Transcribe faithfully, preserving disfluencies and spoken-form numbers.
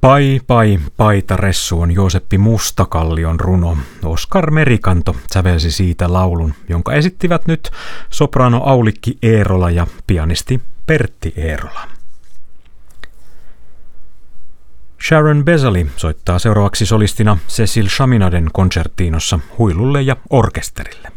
Pai, pai, paitaressu on Jooseppi Mustakallion runo. Oskar Merikanto sävelsi siitä laulun, jonka esittivät nyt soprano Aulikki Eerola ja pianisti Pertti Eerola. Sharon Bezali soittaa seuraavaksi solistina Cecil Chaminaden konserttiinossa huilulle ja orkesterille.